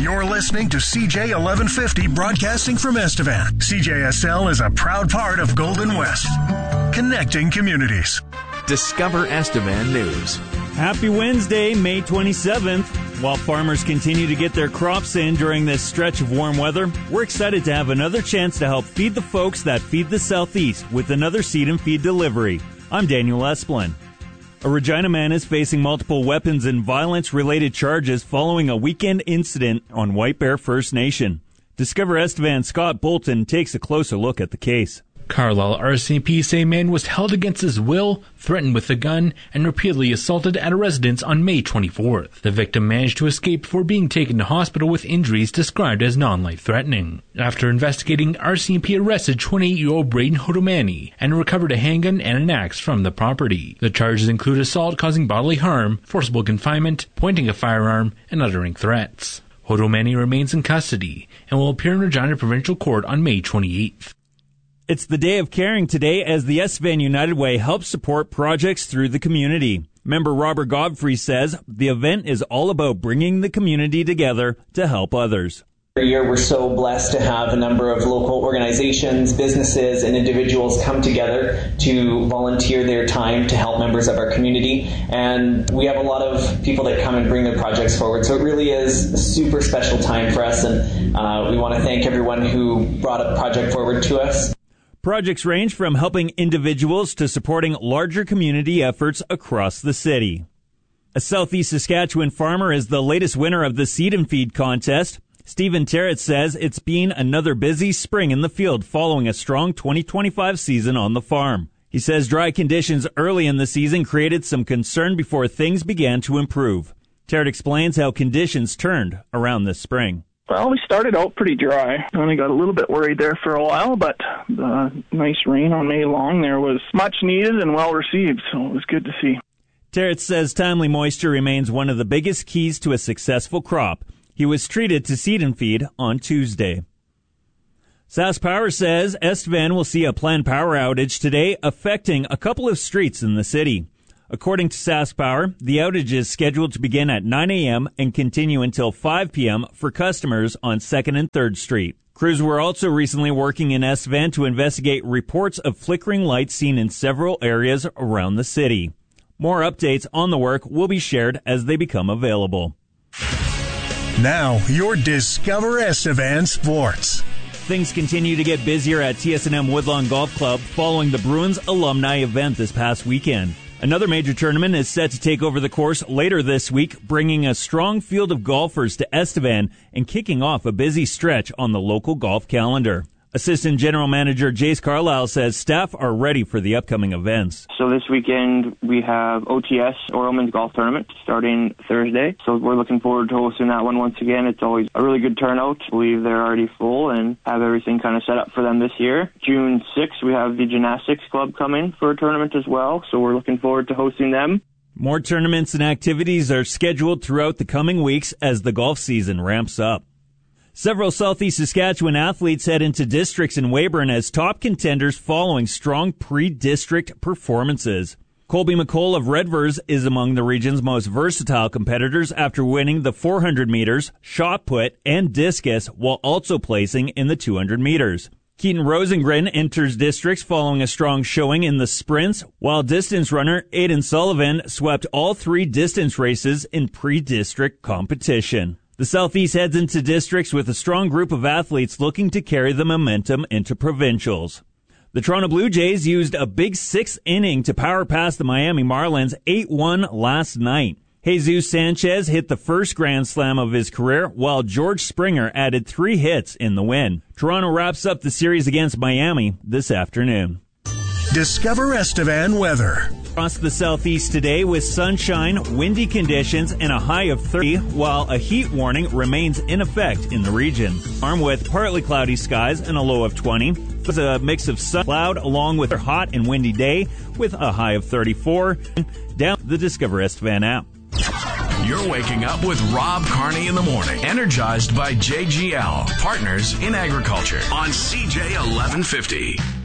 You're listening to CJ 1150 broadcasting from Estevan. CJSL is a proud part of Golden West, connecting communities. Discover Estevan News. Happy Wednesday, May 27th. While farmers continue to get their crops in during this stretch of warm weather, we're excited to have another chance to help feed the folks that feed the Southeast with another Seed and Feed delivery. I'm Daniel Esplin. A Regina man is facing multiple weapons and violence-related charges following a weekend incident on White Bear First Nation. Discover Estevan's Scott Bolton takes a closer look at the case. Carlisle RCMP say man was held against his will, threatened with a gun, and repeatedly assaulted at a residence on May 24th. The victim managed to escape before being taken to hospital with injuries described as non-life-threatening. After investigating, RCMP arrested 28-year-old Braden Hodomani and recovered a handgun and an axe from the property. The charges include assault causing bodily harm, forcible confinement, pointing a firearm, and uttering threats. Hodomani remains in custody and will appear in Regina Provincial Court on May 28th. It's the Day of Caring today as the Estevan United Way helps support projects through the community. Member Robert Godfrey says the event is all about bringing the community together to help others. Every year we're so blessed to have a number of local organizations, businesses, and individuals come together to volunteer their time to help members of our community. And we have a lot of people that come and bring their projects forward. So it really is a super special time for us. And we want to thank everyone who brought a project forward to us. Projects range from helping individuals to supporting larger community efforts across the city. A Southeast Saskatchewan farmer is the latest winner of the Seed and Feed contest. Stephen Terrett says it's been another busy spring in the field following a strong 2025 season on the farm. He says dry conditions early in the season created some concern before things began to improve. Terrett explains how conditions turned around this spring. Well, we started out pretty dry. Only got a little bit worried there for a while, but the nice rain on May long there was much needed and well received, so it was good to see. Terrett says timely moisture remains one of the biggest keys to a successful crop. He was treated to Seed and Feed on Tuesday. SaskPower says Estevan will see a planned power outage today affecting a couple of streets in the city. According to SaskPower, the outage is scheduled to begin at 9 a.m. and continue until 5 p.m. for customers on 2nd and 3rd Street. Crews were also recently working in Estevan to investigate reports of flickering lights seen in several areas around the city. More updates on the work will be shared as they become available. Now, your Discover Estevan Sports. Things continue to get busier at TSNM Woodlawn Golf Club following the Bruins alumni event this past weekend. Another major tournament is set to take over the course later this week, bringing a strong field of golfers to Estevan and kicking off a busy stretch on the local golf calendar. Assistant General Manager Jace Carlisle says staff are ready for the upcoming events. So this weekend we have OTS, or Women's Golf Tournament, starting Thursday. So we're looking forward to hosting that one once again. It's always a really good turnout. I believe they're already full and have everything kind of set up for them this year. June 6th, we have the Gymnastics Club coming for a tournament as well. So we're looking forward to hosting them. More tournaments and activities are scheduled throughout the coming weeks as the golf season ramps up. Several Southeast Saskatchewan athletes head into districts in Weyburn as top contenders following strong pre-district performances. Colby McCall of Redvers is among the region's most versatile competitors after winning the 400 meters, shot put, and discus while also placing in the 200 meters. Keaton Rosengren enters districts following a strong showing in the sprints, while distance runner Aidan Sullivan swept all 3 distance races in pre-district competition. The Southeast heads into districts with a strong group of athletes looking to carry the momentum into provincials. The Toronto Blue Jays used a big 6th inning to power past the Miami Marlins 8-1 last night. Jesus Sanchez hit the first grand slam of his career, while George Springer added 3 hits in the win. Toronto wraps up the series against Miami this afternoon. Discover Estevan weather. Across the Southeast today with sunshine, windy conditions, and a high of 30, while a heat warning remains in effect in the region. Armed with partly cloudy skies and a low of 20. It's a mix of sun, cloud, along with a hot and windy day with a high of 34. Down the Discover Estevan app. You're waking up with Rob Carney in the morning, energized by JGL, partners in agriculture, on CJ 1150.